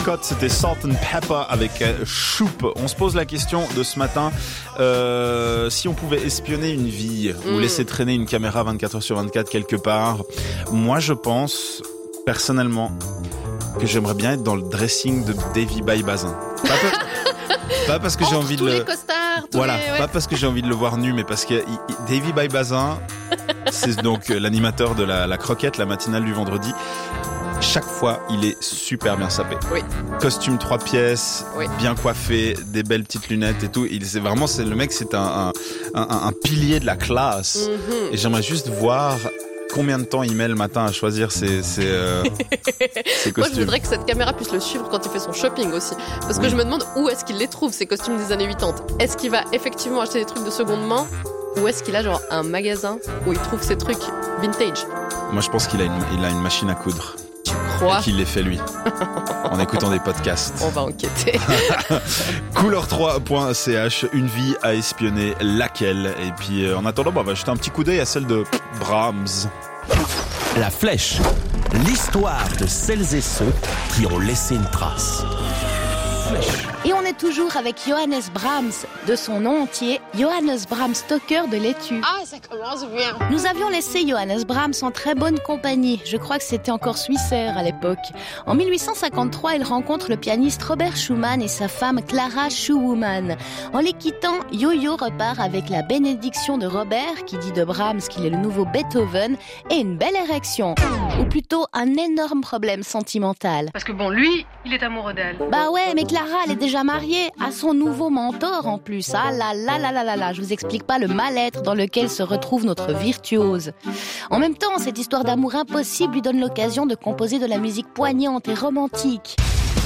Scott, c'était Salt and Pepper avec Choupe. On se pose la question de ce matin, si on pouvait espionner une vie ou laisser traîner une caméra 24 heures sur 24 quelque part. Moi, je pense, personnellement, que j'aimerais bien être dans le dressing de Davy Boy Bazin. Pas parce que j'ai envie de les costards, pas parce que j'ai envie de le voir nu, mais parce que Davy Boy Bazin, c'est donc l'animateur de la croquette, la matinale du vendredi. Chaque fois, il est super bien sapé. Oui. Costume 3 pièces, oui. Bien coiffé, des belles petites lunettes et tout. Le mec, c'est un pilier de la classe. Mm-hmm. Et j'aimerais juste voir combien de temps il met le matin à choisir ses costumes. Moi, je voudrais que cette caméra puisse le suivre quand il fait son shopping aussi. Parce que je me demande où est-ce qu'il les trouve, ces costumes des années 80. Est-ce qu'il va effectivement acheter des trucs de seconde main ou est-ce qu'il a genre un magasin où il trouve ses trucs vintage? Moi, je pense qu'il a une machine à coudre. Tu crois? Et qu'il les fait lui. En écoutant des podcasts. On va enquêter. Couleur3.ch, une vie à espionner, laquelle? Et puis en attendant, on va jeter un petit coup d'œil à celle de Brahms. La Flèche, l'histoire de celles et ceux qui ont laissé une trace. Et on est toujours avec Johannes Brahms, de son nom entier, Johannes Brahms Stocker de Laitue. Ah, ça commence bien. Nous avions laissé Johannes Brahms en très bonne compagnie. Je crois que c'était encore Suissaire à l'époque. En 1853, il rencontre le pianiste Robert Schumann et sa femme Clara Schumann. En les quittant, Yo-Yo repart avec la bénédiction de Robert, qui dit de Brahms qu'il est le nouveau Beethoven, et une belle érection. Ou plutôt un énorme problème sentimental. Parce que bon, lui, il est amoureux d'elle. Bah ouais, mais Clara, elle est déjà mariée à son nouveau mentor en plus. Ah là là là là là là, je vous explique pas le mal-être dans lequel se retrouve notre virtuose. En même temps, cette histoire d'amour impossible lui donne l'occasion de composer de la musique poignante et romantique.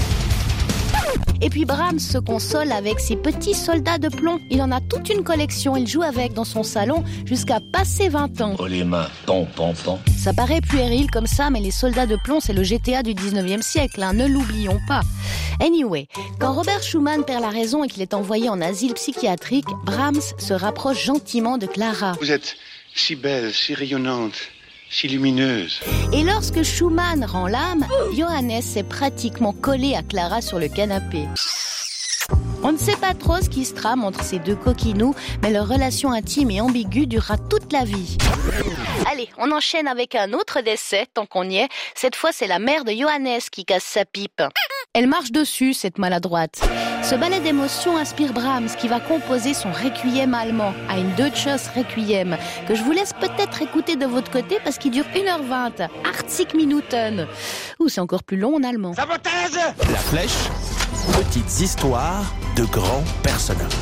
Et puis Brahms se console avec ses petits soldats de plomb. Il en a toute une collection, il joue avec dans son salon jusqu'à passer 20 ans. Oh les mains, ton. Ça paraît puéril comme ça, mais les soldats de plomb, c'est le GTA du 19e siècle, ne l'oublions pas. Anyway, quand Robert Schumann perd la raison et qu'il est envoyé en asile psychiatrique, Brahms se rapproche gentiment de Clara. Vous êtes si belle, si rayonnante, si lumineuse. Et lorsque Schumann rend l'âme, Johannes s'est pratiquement collé à Clara sur le canapé. On ne sait pas trop ce qui se trame entre ces deux coquinous, mais leur relation intime et ambiguë durera toute la vie. Allez, on enchaîne avec un autre décès, tant qu'on y est. Cette fois, c'est la mère de Johannes qui casse sa pipe. Elle marche dessus, cette maladroite. Ce ballet d'émotions inspire Brahms, qui va composer son requiem allemand, Ein Deutsches Requiem, que je vous laisse peut-être écouter de votre côté parce qu'il dure 1h20, 80 Minuten. Ouh, c'est encore plus long en allemand. La Flèche, petites histoires de grands personnages.